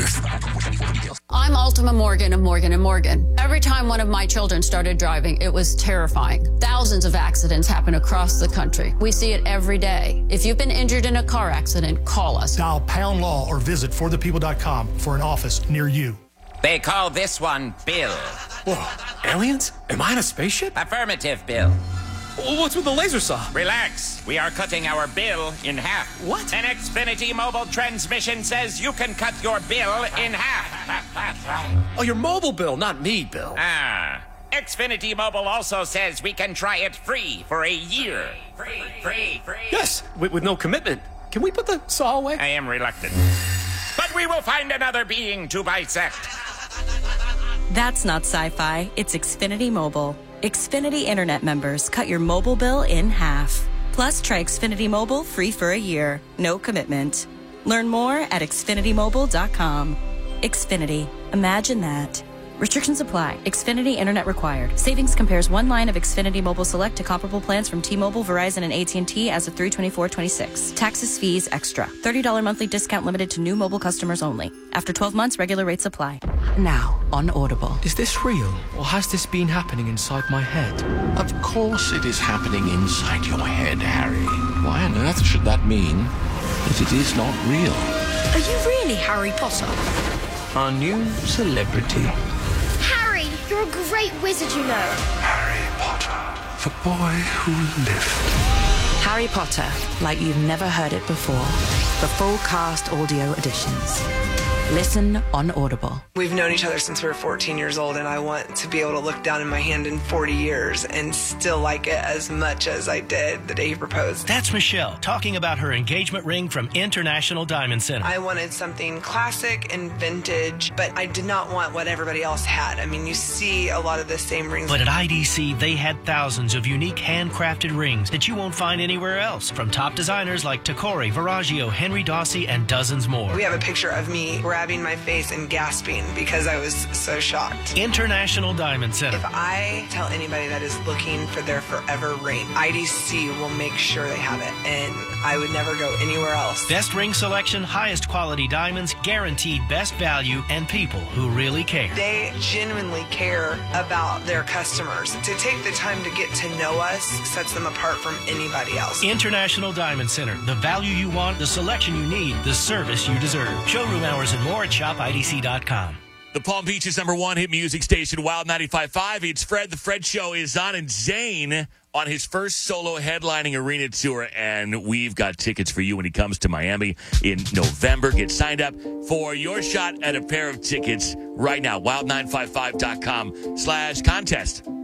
I'm Ultima Morgan of Morgan & Morgan. Every time one of my children started driving, it was terrifying. Thousands of accidents happen across the country. We see it every day. If you've been injured in a car accident, call us. Dial pound law or visit forthepeople.com for an office near you. They call this one Bill. Whoa, aliens? Am I in a spaceship? Affirmative, Bill. What's with the laser saw? Relax. We are cutting our bill in half. What? An Xfinity mobile transmission says you can cut your bill in half. Oh, your mobile bill, not me, Bill. Xfinity Mobile also says we can try it free for a year. Free. Yes, with no commitment. Can we put the saw away? I am reluctant. But we will find another being to bisect. That's not sci-fi. It's Xfinity Mobile. Xfinity Internet members cut your mobile bill in half. Plus, try Xfinity Mobile free for a year. No commitment. Learn more at xfinitymobile.com. Xfinity. Imagine that. Restrictions apply. Xfinity Internet required. Savings compares one line of Xfinity Mobile Select to comparable plans from T-Mobile, Verizon, and AT&T as of 3/24/26. Taxes, fees, extra. $30 monthly discount limited to new mobile customers only. After 12 months, regular rates apply. Now on Audible. Is this real, or has this been happening inside my head? Of course it is happening inside your head, Harry. Why on earth should that mean that it is not real? Are you really Harry Potter? Our new celebrity. Harry, you're a great wizard, you know. Harry Potter, the boy who lived. Harry Potter, like you've never heard it before. The full cast audio editions. Listen on Audible. We've known each other since we were 14 years old, and I want to be able to look down in my hand in 40 years and still like it as much as I did the day he proposed. That's Michelle talking about her engagement ring from International Diamond Center. I wanted something classic and vintage, but I did not want what everybody else had. I mean, you see a lot of the same rings. But at IDC, they had thousands of unique handcrafted rings that you won't find anywhere else, from top designers like Tacori, Verragio, Henry Dossi, and dozens more. We have a picture of me grabbing my face and gasping because I was so shocked. International Diamond Center. If I tell anybody that is looking for their forever ring, IDC will make sure they have it, and I would never go anywhere else. Best ring selection, highest quality diamonds, guaranteed best value, and people who really care. They genuinely care about their customers. To take the time to get to know us sets them apart from anybody else. International Diamond Center. The value you want, the selection you need, the service you deserve. Showroom hours and more at shopidc.com. The Palm Beach's #1 hit music station, Wild 95.5. It's Fred. The Fred Show is on, and Zayn on his first solo headlining arena tour, and we've got tickets for you when he comes to Miami in November. Get signed up for your shot at a pair of tickets right now. Wild955.com/contest.